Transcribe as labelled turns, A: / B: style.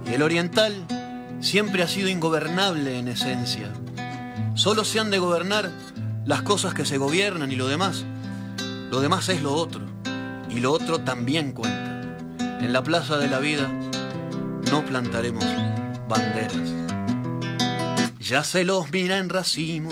A: El oriental siempre ha sido ingobernable en esencia. Solo se han de gobernar las cosas que se gobiernan y lo demás es lo otro. Y lo otro también cuenta. En la plaza de la vida no plantaremos banderas. Ya se los mira en racimos